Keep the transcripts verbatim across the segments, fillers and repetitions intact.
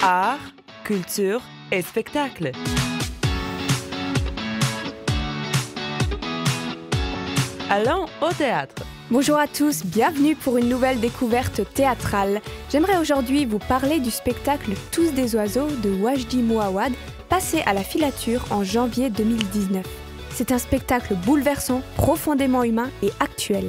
Art, culture et spectacle. Allons au théâtre. Bonjour à tous, bienvenue pour une nouvelle découverte théâtrale. J'aimerais aujourd'hui vous parler du spectacle Tous des oiseaux de Wajdi Mouawad, passé à la Filature en janvier deux mille dix-neuf. C'est un spectacle bouleversant, profondément humain et actuel.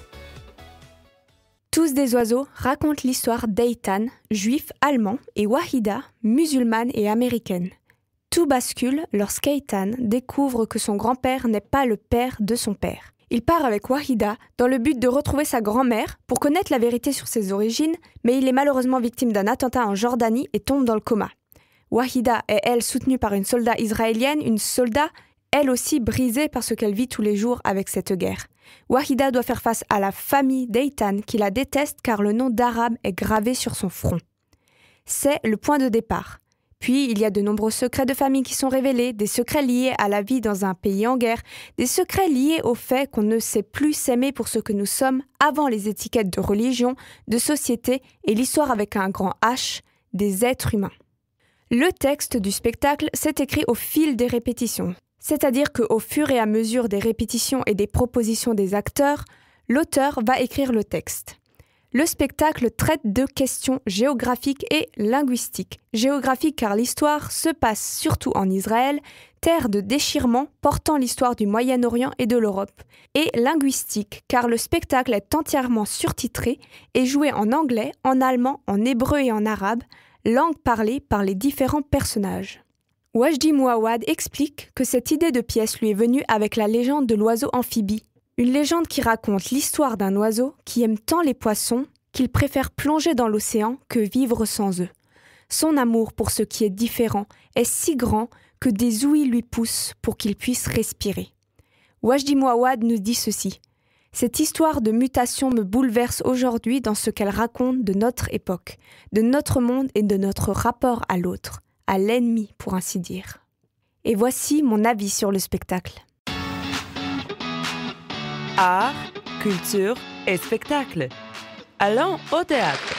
Tous des oiseaux raconte l'histoire d'Eitan, juif allemand, et Wahida, musulmane et américaine. Tout bascule lorsqu'Eitan découvre que son grand-père n'est pas le père de son père. Il part avec Wahida dans le but de retrouver sa grand-mère pour connaître la vérité sur ses origines, mais il est malheureusement victime d'un attentat en Jordanie et tombe dans le coma. Wahida est, elle, soutenue par une soldat israélienne, une soldat, elle aussi brisée par ce qu'elle vit tous les jours avec cette guerre. Wahida doit faire face à la famille d'Eitan qui la déteste car le nom d'arabe est gravé sur son front. C'est le point de départ. Puis, il y a de nombreux secrets de famille qui sont révélés, des secrets liés à la vie dans un pays en guerre, des secrets liés au fait qu'on ne sait plus s'aimer pour ce que nous sommes avant les étiquettes de religion, de société et l'histoire avec un grand H, des êtres humains. Le texte du spectacle s'est écrit au fil des répétitions, c'est-à-dire qu'au fur et à mesure des répétitions et des propositions des acteurs, l'auteur va écrire le texte. Le spectacle traite de questions géographiques et linguistiques. Géographique car l'histoire se passe surtout en Israël, terre de déchirement portant l'histoire du Moyen-Orient et de l'Europe. Et linguistique car le spectacle est entièrement surtitré et joué en anglais, en allemand, en hébreu et en arabe, langue parlée par les différents personnages. Wajdi Mouawad explique que cette idée de pièce lui est venue avec la légende de l'oiseau amphibie. Une légende qui raconte l'histoire d'un oiseau qui aime tant les poissons qu'il préfère plonger dans l'océan que vivre sans eux. Son amour pour ce qui est différent est si grand que des ouïes lui poussent pour qu'il puisse respirer. Wajdi Mouawad nous dit ceci. Cette histoire de mutation me bouleverse aujourd'hui dans ce qu'elle raconte de notre époque, de notre monde et de notre rapport à l'autre, à l'ennemi pour ainsi dire. Et voici mon avis sur le spectacle. Art, culture et spectacle. Allons au théâtre.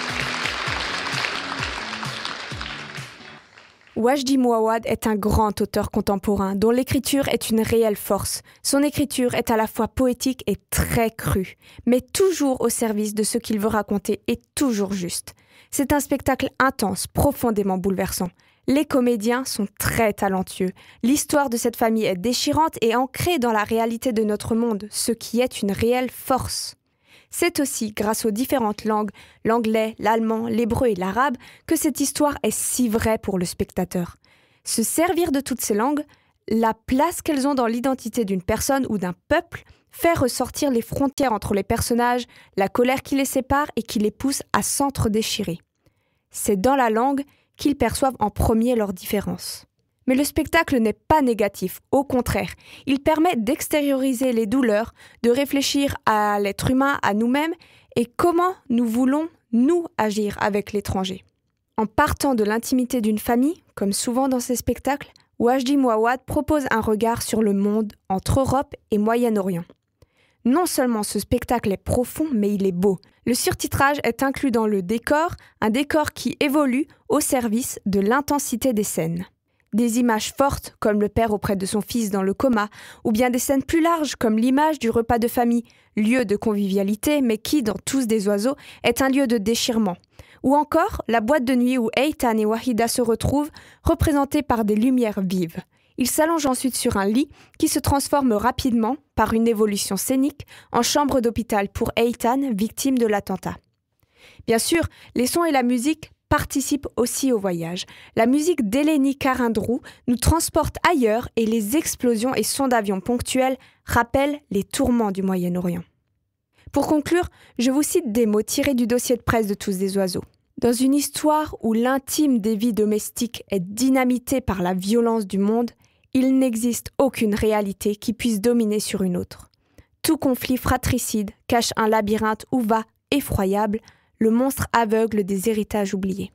Wajdi Mouawad est un grand auteur contemporain dont l'écriture est une réelle force. Son écriture est à la fois poétique et très crue, mais toujours au service de ce qu'il veut raconter et toujours juste. C'est un spectacle intense, profondément bouleversant. Les comédiens sont très talentueux. L'histoire de cette famille est déchirante et ancrée dans la réalité de notre monde, ce qui est une réelle force. C'est aussi grâce aux différentes langues, l'anglais, l'allemand, l'hébreu et l'arabe, que cette histoire est si vraie pour le spectateur. Se servir de toutes ces langues, la place qu'elles ont dans l'identité d'une personne ou d'un peuple, fait ressortir les frontières entre les personnages, la colère qui les sépare et qui les pousse à s'entre-déchirer. C'est dans la langue qu'ils perçoivent en premier leurs différences. Mais le spectacle n'est pas négatif, au contraire, il permet d'extérioriser les douleurs, de réfléchir à l'être humain, à nous-mêmes, et comment nous voulons, nous, agir avec l'étranger. En partant de l'intimité d'une famille, comme souvent dans ces spectacles, Wajdi Mouawad propose un regard sur le monde entre Europe et Moyen-Orient. Non seulement ce spectacle est profond, mais il est beau. Le surtitrage est inclus dans le décor, un décor qui évolue au service de l'intensité des scènes. Des images fortes, comme le père auprès de son fils dans le coma, ou bien des scènes plus larges, comme l'image du repas de famille, lieu de convivialité, mais qui, dans Tous des oiseaux, est un lieu de déchirement. Ou encore, la boîte de nuit où Eitan et Wahida se retrouvent, représentée par des lumières vives. Il s'allonge ensuite sur un lit qui se transforme rapidement, par une évolution scénique, en chambre d'hôpital pour Eitan, victime de l'attentat. Bien sûr, les sons et la musique participent aussi au voyage. La musique d'Eleni Karindrou nous transporte ailleurs et les explosions et sons d'avions ponctuels rappellent les tourments du Moyen-Orient. Pour conclure, je vous cite des mots tirés du dossier de presse de Tous des oiseaux. Dans une histoire où l'intime des vies domestiques est dynamité par la violence du monde, il n'existe aucune réalité qui puisse dominer sur une autre. Tout conflit fratricide cache un labyrinthe où va, effroyable, le monstre aveugle des héritages oubliés.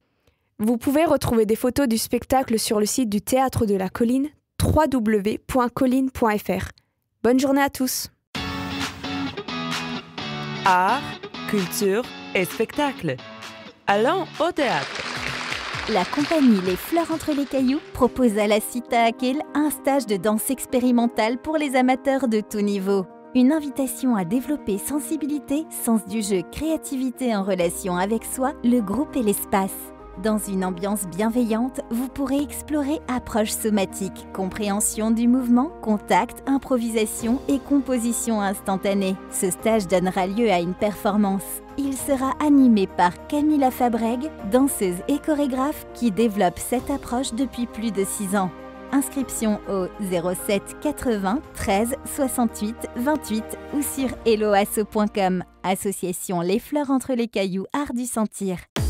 Vous pouvez retrouver des photos du spectacle sur le site du Théâtre de la Colline, w w w point colline point f r. Bonne journée à tous. Art, culture et spectacle. Allons au théâtre. La compagnie Les Fleurs entre les cailloux propose à la Cita Akil un stage de danse expérimentale pour les amateurs de tout niveau. Une invitation à développer sensibilité, sens du jeu, créativité en relation avec soi, le groupe et l'espace. Dans une ambiance bienveillante, vous pourrez explorer approche somatique, compréhension du mouvement, contact, improvisation et composition instantanée. Ce stage donnera lieu à une performance. Il sera animé par Camilla Fabreg, danseuse et chorégraphe qui développe cette approche depuis plus de six ans. Inscription au zéro sept quatre-vingts treize soixante-huit vingt-huit ou sur helloasso point com. Association Les Fleurs entre les cailloux, Art du sentir.